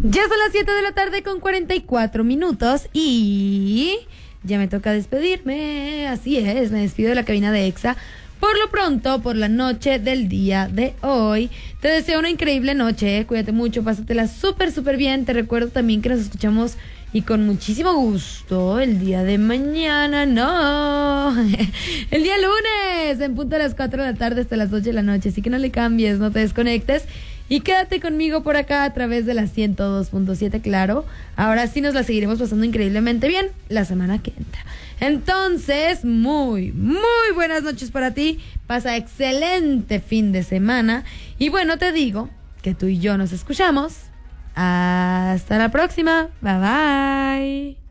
Ya son las 7 de la tarde con 44 minutos y ya me toca despedirme. Así es, me despido de la cabina de EXA. Por lo pronto, por la noche del día de hoy, te deseo una increíble noche. Cuídate mucho, pásatela súper bien. Te recuerdo también que nos escuchamos y con muchísimo gusto el día de mañana, no, el día lunes, en punto a las 4 de la tarde hasta las 8 de la noche. Así que no le cambies, no te desconectes. Y quédate conmigo por acá a través de la 102.7, claro. Ahora sí nos la seguiremos pasando increíblemente bien la semana que entra. Entonces, muy buenas noches para ti. Pasa excelente fin de semana. Y bueno, te digo que tú y yo nos escuchamos. Hasta la próxima. Bye bye.